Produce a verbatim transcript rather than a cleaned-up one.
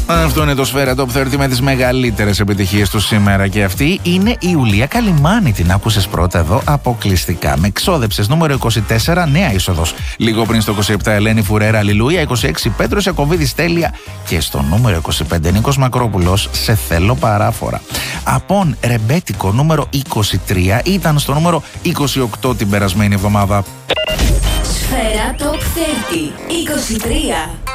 Αυτό είναι το Σφαίρα Top τριάντα με τις μεγαλύτερες επιτυχίες του σήμερα. Και αυτή είναι η Ιουλία Καλιμάνη. Την άκουσες πρώτα εδώ αποκλειστικά. Με ξόδεψες νούμερο είκοσι τέσσερα, νέα είσοδος. Λίγο πριν στο είκοσι επτά, Ελένη Φουρέρα, Αλληλούια. είκοσι έξι, Πέτρος Ιακωβίδης, Τέλεια. Και στο νούμερο είκοσι πέντε, Νίκος Μακρόπουλος, Σε θέλω παράφορα. Απόν ρεμπέτικο νούμερο είκοσι τρία, ήταν στο νούμερο είκοσι οκτώ την περασμένη εβδομάδα. Σφαίρα Top τριάντα, είκοσι τρία.